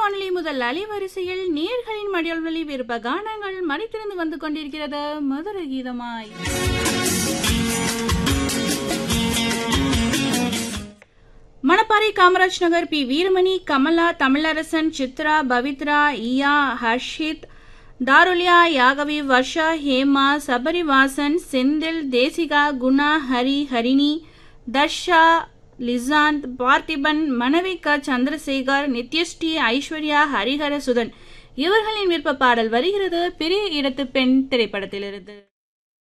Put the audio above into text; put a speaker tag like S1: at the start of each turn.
S1: வானொலி முதல் அலைவரிசையில் நேர்களின் மடியல்வழி விருப்ப கானங்கள் மடித்திருந்து வந்து கொண்டிருக்கிறது மதுர கீதமாய். மணப்பாறை காமராஜ் நகர் பி வீரமணி, கமலா, தமிழரசன், சித்ரா, பவித்ரா, இயா, ஹர்ஷித், தாருல்யா, யாகவி, வர்ஷா, ஹேமா, சபரிவாசன், செந்தில், தேசிகா, குணா, ஹரி, ஹரிணி, தர்ஷா, லிசாந்த், பார்த்திபன், மனவிகா, சந்திரசேகர், நித்யஸ்ரீ, ஐஸ்வர்யா, ஹரிஹர சுதன் இவர்களின் விருப்ப பாடல் வருகிறது பெரிய இடத்து பெண் திரைப்படத்திலிருந்து.